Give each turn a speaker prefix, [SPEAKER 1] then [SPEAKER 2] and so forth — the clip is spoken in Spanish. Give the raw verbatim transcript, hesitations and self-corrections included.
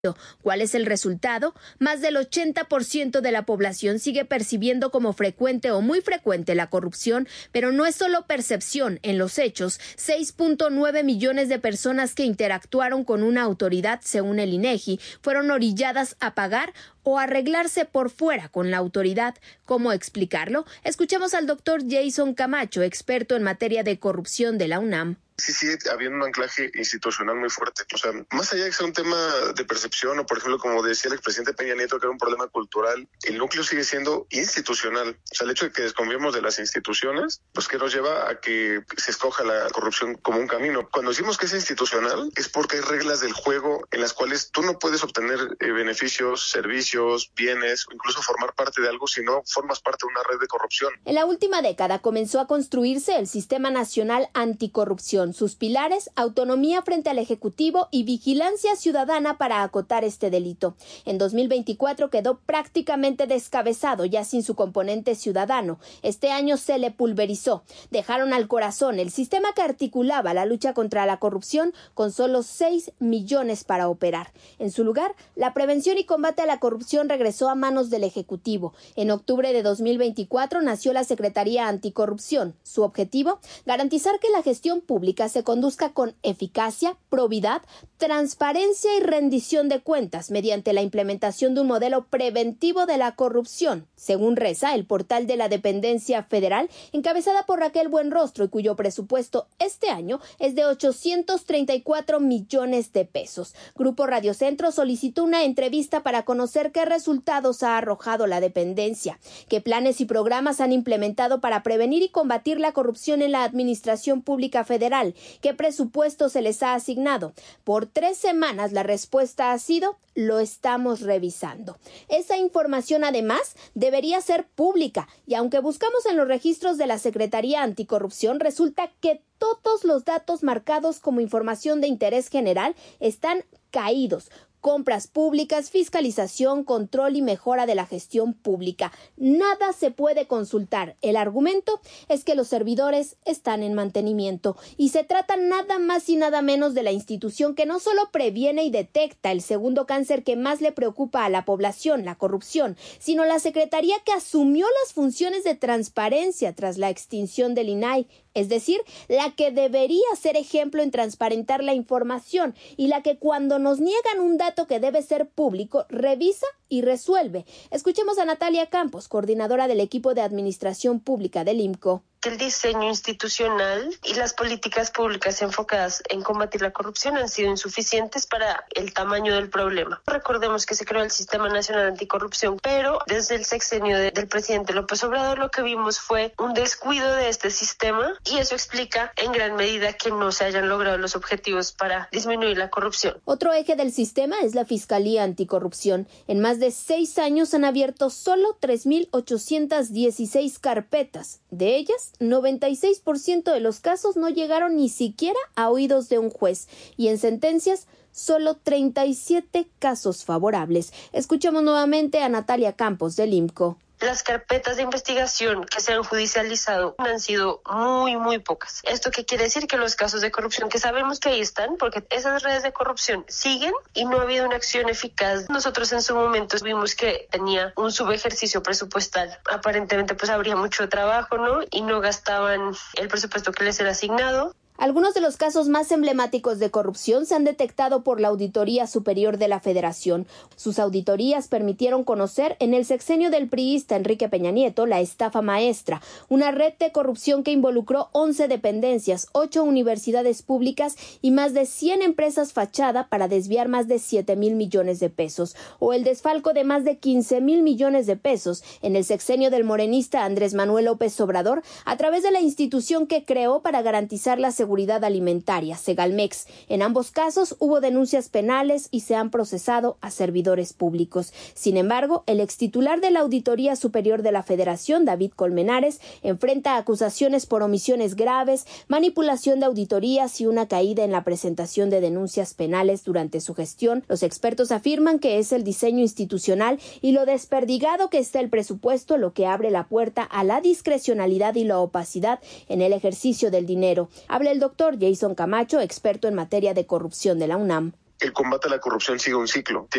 [SPEAKER 1] ¿Cuál es el resultado? Más del ochenta por ciento de la población sigue percibiendo como frecuente o muy frecuente la corrupción, pero no es solo percepción. En los hechos, seis punto nueve millones de personas que interactuaron con una autoridad, según el INEGI, fueron orilladas a pagar o arreglarse por fuera con la autoridad. ¿Cómo explicarlo? Escuchemos al doctor Jason Camacho, experto en materia de corrupción de la UNAM.
[SPEAKER 2] Sí, sí, habiendo un anclaje institucional muy fuerte. O sea, más allá de que sea un tema de percepción o, por ejemplo, como decía el expresidente Peña Nieto, que era un problema cultural, el núcleo sigue siendo institucional. O sea, el hecho de que desconfiemos de las instituciones, pues que nos lleva a que se escoja la corrupción como un camino. Cuando decimos que es institucional, es porque hay reglas del juego en las cuales tú no puedes obtener eh, beneficios, servicios, bienes, o incluso formar parte de algo si no formas parte de una red de corrupción.
[SPEAKER 1] En la última década comenzó a construirse el Sistema Nacional Anticorrupción. Sus pilares, autonomía frente al Ejecutivo y vigilancia ciudadana para acotar este delito. En dos mil veinticuatro quedó prácticamente descabezado, ya sin su componente ciudadano. Este año se le pulverizó. Dejaron al corazón el sistema que articulaba la lucha contra la corrupción con solo seis millones para operar. En su lugar, la prevención y combate a la corrupción regresó a manos del Ejecutivo. En octubre de dos mil veinticuatro nació la Secretaría Anticorrupción. Su objetivo, garantizar que la gestión pública se conduzca con eficacia, probidad, transparencia y rendición de cuentas mediante la implementación de un modelo preventivo de la corrupción, según reza el portal de la dependencia federal, encabezada por Raquel Buenrostro y cuyo presupuesto este año es de ochocientos treinta y cuatro millones de pesos. Grupo Radio Centro solicitó una entrevista para conocer qué resultados ha arrojado la dependencia, qué planes y programas han implementado para prevenir y combatir la corrupción en la administración pública federal, qué presupuesto se les ha asignado. Por tres semanas la respuesta ha sido: lo estamos revisando. Esa información además debería ser pública y aunque buscamos en los registros de la Secretaría Anticorrupción, resulta que todos los datos marcados como información de interés general están caídos. Compras públicas, fiscalización, control y mejora de la gestión pública. Nada se puede consultar. El argumento es que los servidores están en mantenimiento y se trata nada más y nada menos de la institución que no solo previene y detecta el segundo cáncer que más le preocupa a la población, la corrupción, sino la secretaría que asumió las funciones de transparencia tras la extinción del I N A I. Es decir, la que debería ser ejemplo en transparentar la información y la que cuando nos niegan un dato que debe ser público, revisa y resuelve. Escuchemos a Natalia Campos, coordinadora del equipo de administración pública del I M C O.
[SPEAKER 3] El diseño institucional y las políticas públicas enfocadas en combatir la corrupción han sido insuficientes para el tamaño del problema. Recordemos que se creó el Sistema Nacional Anticorrupción, pero desde el sexenio de, del presidente López Obrador lo que vimos fue un descuido de este sistema y eso explica en gran medida que no se hayan logrado los objetivos para disminuir la corrupción.
[SPEAKER 1] Otro eje del sistema es la Fiscalía Anticorrupción. En más de seis años han abierto solo tres mil ochocientas dieciséis carpetas. De ellas, noventa y seis por ciento de los casos no llegaron ni siquiera a oídos de un juez y en sentencias solo treinta y siete casos favorables. Escuchamos nuevamente a Natalia Campos del I M C O.
[SPEAKER 3] Las carpetas de investigación que se han judicializado han sido muy, muy pocas. ¿Esto qué quiere decir? Que los casos de corrupción que sabemos que ahí están, porque esas redes de corrupción siguen y no ha habido una acción eficaz. Nosotros en su momento vimos que tenía un subejercicio presupuestal. Aparentemente pues habría mucho trabajo, ¿no? Y no gastaban el presupuesto que les era asignado.
[SPEAKER 1] Algunos de los casos más emblemáticos de corrupción se han detectado por la Auditoría Superior de la Federación. Sus auditorías permitieron conocer en el sexenio del priista Enrique Peña Nieto la estafa maestra, una red de corrupción que involucró once dependencias, ocho universidades públicas y más de cien empresas fachada para desviar más de siete mil millones de pesos, o el desfalco de más de quince mil millones de pesos en el sexenio del morenista Andrés Manuel López Obrador a través de la institución que creó para garantizar la seguridad Seguridad Alimentaria, Segalmex. En ambos casos hubo denuncias penales y se han procesado a servidores públicos. Sin embargo, el extitular de la Auditoría Superior de la Federación, David Colmenares, enfrenta acusaciones por omisiones graves, manipulación de auditorías y una caída en la presentación de denuncias penales durante su gestión. Los expertos afirman que es el diseño institucional y lo desperdigado que está el presupuesto lo que abre la puerta a la discrecionalidad y la opacidad en el ejercicio del dinero. Habla el doctor Jason Camacho, experto en materia de corrupción de la UNAM.
[SPEAKER 2] el combate a la corrupción sigue un ciclo.